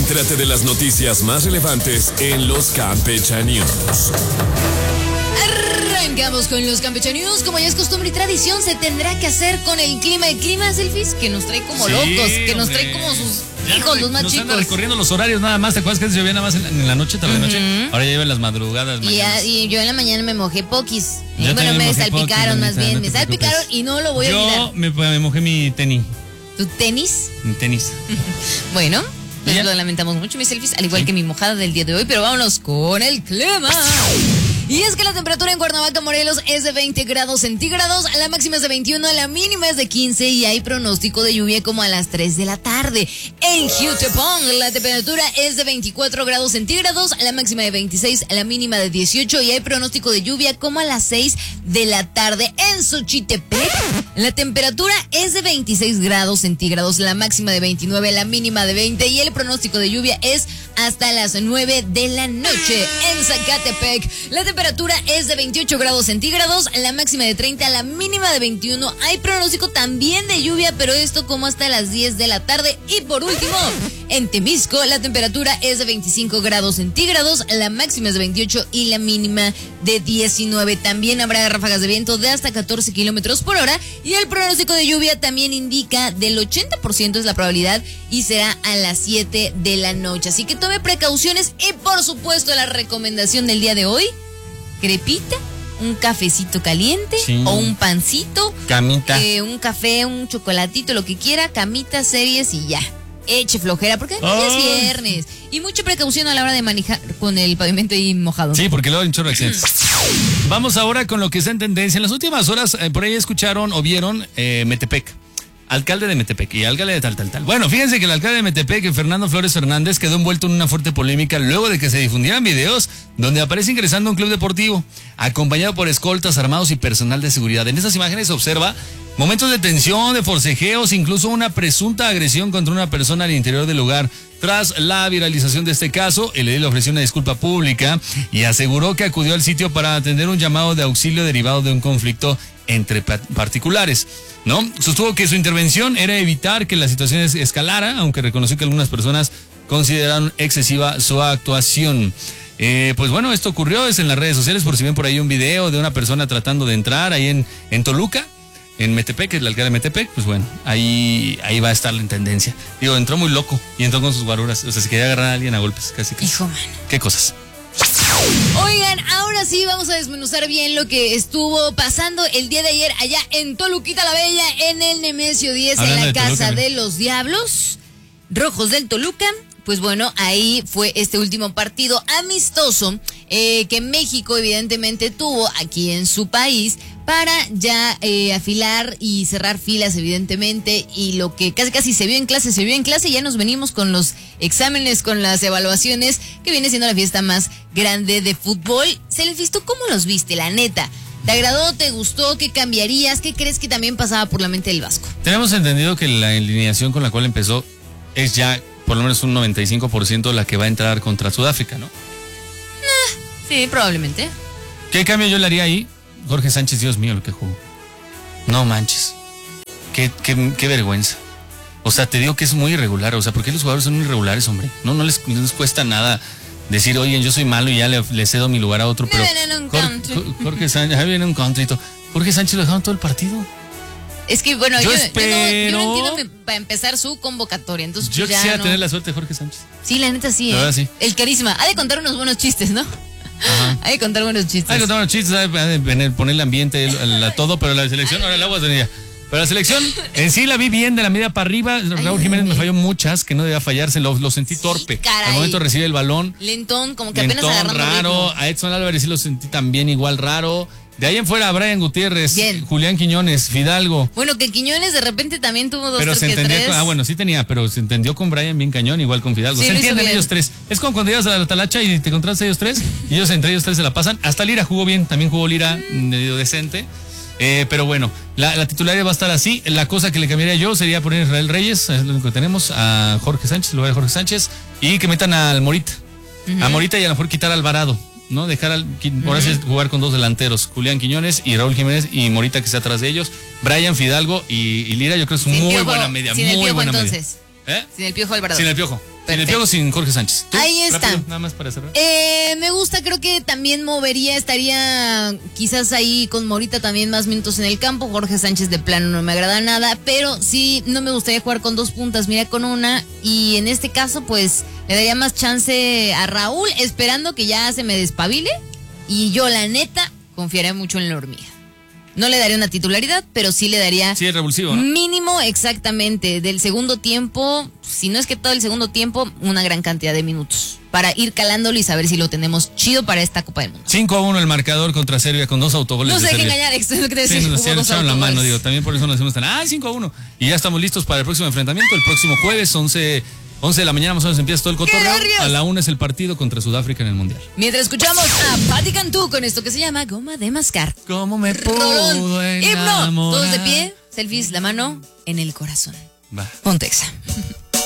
Entérate de las noticias más relevantes en los Campecha News. Arrancamos con los Campecha News. Como ya es costumbre y tradición, se tendrá que hacer con el clima. El clima, Selfies, que nos trae como locos, que nos trae como sus hijos, los más chicos. Nos recorriendo los horarios nada más. ¿Te acuerdas que antes llovía nada más en la noche, tarde de noche? Ahora ya llueve en las madrugadas. Y yo en la mañana me mojé poquis. Bueno, me salpicaron más bien. Me salpicaron y no lo voy a olvidar. Yo me mojé mi tenis. ¿Tu tenis? Mi tenis. Bueno, pues lo lamentamos mucho, mis Selfies, al igual que mi mojada del día de hoy, pero vámonos con el clima. Y es que la temperatura en Cuernavaca, Morelos, es de 20 grados centígrados, la máxima es de 21, la mínima es de 15 y hay pronóstico de lluvia como a las 3 de la tarde. En Jutepong, la temperatura es de 24 grados centígrados, la máxima de 26, la mínima de 18 y hay pronóstico de lluvia como a las 6 de la tarde. En Xochitepec, la temperatura es de 26 grados centígrados, la máxima de 29, la mínima de 20 y el pronóstico de lluvia es hasta las 9 de la noche. En Zacatepec, la temperatura es de 28 grados centígrados, la máxima de 30, la mínima de 21. Hay pronóstico también de lluvia, pero esto como hasta las 10 de la tarde. Y por último, en Temisco, la temperatura es de 25 grados centígrados, la máxima es de 28 y la mínima de 19. También habrá ráfagas de viento de hasta 14 kilómetros por hora y el pronóstico de lluvia también indica del 80% es la probabilidad y será a las 7 de la noche. Así que tome precauciones y por supuesto la recomendación del día de hoy: crepita, un cafecito caliente o un pancito, camita, un café, un chocolatito, lo que quiera, camita, series y ya. Eche flojera, porque ya es viernes. Y mucha precaución a la hora de manejar con el pavimento ahí mojado. Sí, porque luego hay un chorro de accidentes. Vamos ahora con lo que está en tendencia. En las últimas horas, por ahí escucharon o vieron Metepec. Alcalde de Metepec y alcalde de tal. Bueno, fíjense que el alcalde de Metepec, Fernando Flores Fernández, quedó envuelto en una fuerte polémica luego de que se difundieran videos donde aparece ingresando a un club deportivo, acompañado por escoltas armados y personal de seguridad. En estas imágenes se observa momentos de tensión, de forcejeos, incluso una presunta agresión contra una persona al interior del lugar. Tras la viralización de este caso, el edil ofreció una disculpa pública y aseguró que acudió al sitio para atender un llamado de auxilio derivado de un conflicto entre particulares, ¿no? Sostuvo que su intervención era evitar que la situación escalara, aunque reconoció que algunas personas consideraron excesiva su actuación. Pues bueno, esto ocurrió, es en las redes sociales, por si ven por ahí un video de una persona tratando de entrar ahí en Toluca, en Metepec, el alcalde de Metepec, pues bueno, ahí va a estar en tendencia. Digo, entró muy loco y entró con sus guaruras, o sea, se quería agarrar a alguien a golpes, casi. Hijo, mano. ¿Qué cosas? Oigan, ahora sí vamos a desmenuzar bien lo que estuvo pasando el día de ayer allá en Toluquita la Bella, en el Nemesio 10, en la Casa de los Diablos Rojos del Toluca. Pues bueno, ahí fue este último partido amistoso que México evidentemente tuvo aquí en su país para ya afilar y cerrar filas evidentemente, y lo que casi se vio en clase, y ya nos venimos con los exámenes, con las evaluaciones, que viene siendo la fiesta más grande de fútbol. Selfies, ¿tú cómo los viste, la neta? ¿Te agradó? ¿Te gustó? ¿Qué cambiarías? ¿Qué crees que también pasaba por la mente del Vasco? Tenemos entendido que la alineación con la cual empezó es ya por lo menos un 95% la que va a entrar contra Sudáfrica, ¿no? Sí, probablemente. ¿Qué cambio yo le haría ahí? Jorge Sánchez, Dios mío, lo que jugó. No manches. Qué vergüenza. O sea, te digo que es muy irregular. O sea, ¿por qué los jugadores son irregulares, hombre? No les cuesta nada decir, oye, yo soy malo y ya le cedo mi lugar a otro. Pero Jorge Sánchez, ahí viene un contrito. Jorge Sánchez lo dejaron todo el partido. Es que, bueno, yo no entiendo para empezar su convocatoria. Entonces, yo quisiera tener la suerte de Jorge Sánchez. Sí, la neta sí. Sí. El carisma. Ha de contar unos buenos chistes, ¿no? Ajá. Hay que contar buenos chistes. Ha de poner el ambiente, todo, pero la selección, ahora el agua tenía. Pero la selección en sí la vi bien, de la media para arriba. Raúl Jiménez me falló muchas, que no debía fallarse, lo sentí torpe. Caray. Al momento de recibir el balón. Lentón, como que apenas agarrando raro. ritmo. A Edson Álvarez sí lo sentí también igual raro. De ahí en fuera, Brian Gutiérrez, bien. Julián Quiñones, Fidalgo. Bueno, que Quiñones de repente también tuvo dos, pero tres, se entendió tres. bueno, sí tenía, pero se entendió con Brian bien cañón, igual con Fidalgo. Sí, se entienden bien. ellos tres. Es como cuando llegas a la talacha y te encontrás a ellos tres, y ellos entre ellos tres se la pasan. Hasta Lira jugó bien, también jugó Lira medio decente. Pero bueno, la titularidad va a estar así. La cosa que le cambiaría yo sería poner a Israel Reyes, es lo único que tenemos, a Jorge Sánchez, en lugar de Jorge Sánchez, y que metan al Morita. A Morita y a lo mejor quitar a Alvarado, ¿no? Ahora sí jugar con dos delanteros, Julián Quiñones y Raúl Jiménez, y Morita que está atrás de ellos, Brian, Fidalgo y Lira. Yo creo que es muy buena media, sin muy el Piojo, buena entonces. media. Sin el Piojo Alvarado. Sin el Piojo. Sin el Piojo, sin Jorge Sánchez. ¿Tú? Ahí está. Rápido, nada más para cerrar. Me gusta, creo que también movería, estaría quizás ahí con Morita también más minutos en el campo. Jorge Sánchez de plano no me agrada nada, pero sí no me gustaría jugar con dos puntas, mira con una. Y en este caso, pues le daría más chance a Raúl, esperando que ya se me despabile. Y yo, la neta, confiaría mucho en la hormiga. No le daría una titularidad, pero sí le daría... Sí, es revulsivo, ¿no? Mínimo, exactamente, del segundo tiempo, si no es que todo el segundo tiempo, una gran cantidad de minutos. Para ir calándolo y saber si lo tenemos chido para esta Copa del Mundo. 5-1 el marcador contra Serbia con 2 autogoles. No sé de qué Serbia. engañar, esto es lo que te Sí, decía. nos echaron la mano, digo, también por eso nos decimos tan, 5-1. Y ya estamos listos para el próximo enfrentamiento, el próximo jueves, 11 de la mañana más o menos empieza todo el cotorreo. A la 1 es el partido contra Sudáfrica en el Mundial. Mientras escuchamos a Patti Cantú con esto que se llama Goma de Mascar. ¿Cómo me pudo Rolón, himno, enamorar? todos de pie, selfies, la mano en el corazón. Va. Pontexa.